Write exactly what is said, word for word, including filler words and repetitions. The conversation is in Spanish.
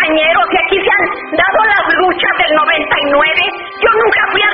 compañeros y aquí se han dado las luchas del noventa y nueve. Yo nunca fui a